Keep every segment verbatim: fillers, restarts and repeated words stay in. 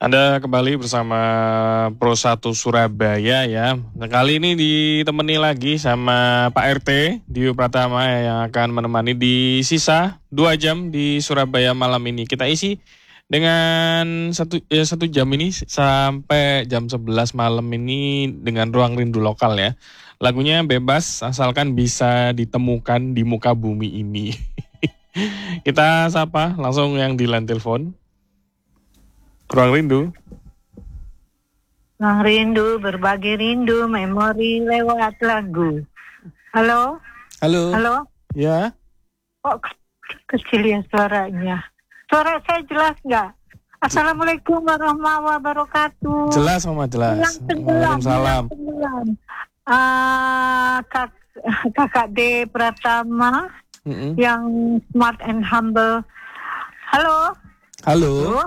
Anda kembali bersama Pro satu Surabaya ya. Nah, kali ini ditemani lagi sama Pak R T Dio Pratama yang akan menemani di sisa dua jam di Surabaya malam ini. Kita isi dengan satu, ya, satu jam ini sampai jam sebelas malam ini dengan ruang rindu lokal ya. Lagunya bebas asalkan bisa ditemukan di muka bumi ini. Kita sapa langsung yang di line telepon. Ruang rindu. Ruang rindu, berbagi rindu, memori lewat lagu. Halo? Halo. Halo? Ya. Kok ke- kecil ya suaranya? Suara saya jelas nggak? Assalamualaikum warahmatullahi wabarakatuh. Jelas Mama, jelas. Yang tenggelam, Waalaikumsalam. yang tenggelam. Ah, kak, kakak D Pratama, Mm-mm. yang smart and humble. Halo? Halo. Halo?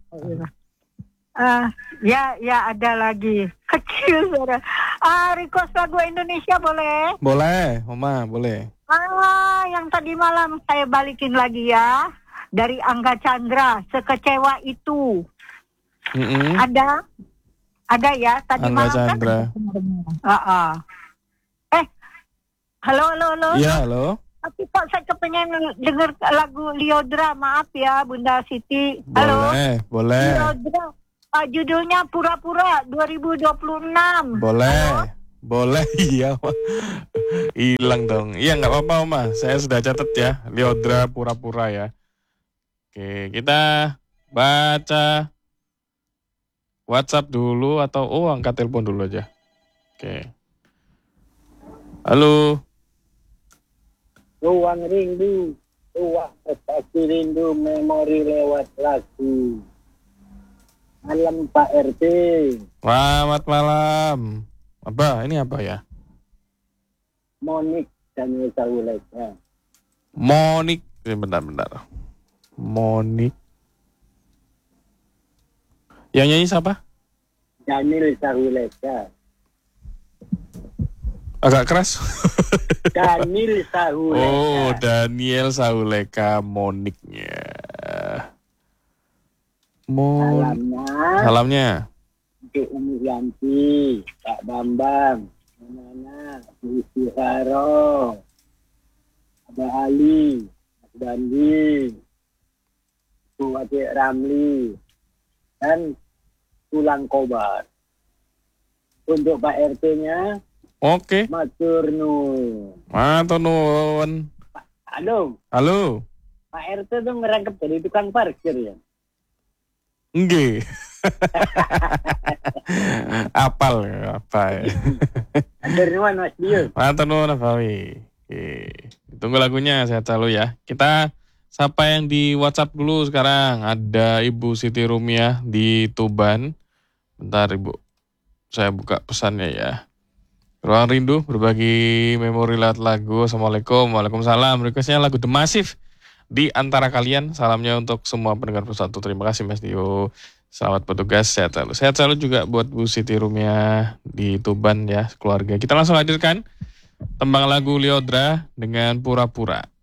Ah, ya, ya ada lagi. Kecil suara. Ah, request lagu Indonesia boleh? Boleh, Mama, boleh. Ah, yang tadi malam saya balikin lagi ya. Dari Angga Chandra, Sekecewa Itu. Mm-mm. Ada? Ada ya, tadi Angga malam Chandra. kan? Ah, ah. Eh, halo, halo, halo. Iya, halo. Tapi kok saya kepengen dengar lagu Liodra, maaf ya Bunda Siti. Halo. Boleh, boleh. Liodra. Ah, judulnya Pura-Pura dua ribu dua puluh enam. Boleh. Halo? Boleh, iya, Ma. Hilang dong. Iya, nggak apa-apa, Mama. Saya sudah catat ya. Liodra pura-pura ya. Oke, kita baca WhatsApp dulu atau oh angkat telepon dulu aja. Oke. Halo. Ruang rindu, ruang berbagi rindu, memori lewat lagu. Malam Pak R T. Selamat malam. Apa? Ini apa ya? Monik dan Sauleka. Monik. Eh, bentar-bentar. Monik. Yang nyanyi siapa? Daniel Sauleka. Agak keras. Daniel Sauleka. Oh, Daniel Sauleka Moniknya. Mon. Salamnya Salamnya. Di Umi Yanti, Pak Bambang, Nana, Bu Istiharo, Abah Ali, Mas Bandi, Bu Adik Ramli, dan Tulang Kobar. Untuk Pak R T-nya, Oke. Matur Nuwun. Matur nuwun. Halo, Halo. Pak R T tuh ngerangkep jadi tukang parkir ya? Nggih. Apal apa ya? Matur Nuwun Mas Dio. Matur nuwun Fawi. Oke. Tunggu lagunya sehat selalu ya. Kita sapa yang di WhatsApp dulu sekarang. Ada Ibu Siti Rumiah di Tuban. Bentar Ibu. Saya buka pesannya ya. Ruang rindu berbagi memori lewat lagu. Assalamualaikum. Waalaikumsalam. Requestnya lagu The Massive. Di antara kalian, salamnya untuk semua pendengar Persatu. Terima kasih Mas Dio. Selamat bertugas, sehat selalu. Sehat selalu juga buat Bu Siti Rumiah di Tuban ya, keluarga. Kita langsung hadirkan tembang lagu Liodra dengan Pura-Pura.